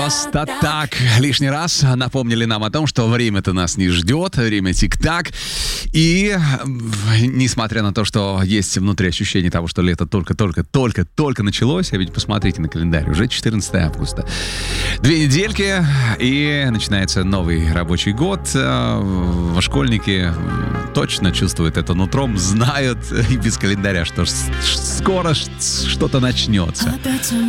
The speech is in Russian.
Просто так лишний раз напомнили нам о том, что время-то нас не ждет, время тик-так. И несмотря на то, что есть внутри ощущение того, что лето только началось, а ведь посмотрите на календарь, уже 14 августа. 2 недельки, и начинается новый рабочий год. Школьники точно чувствуют это нутром, знают и без календаря, что скоро что-то начнется.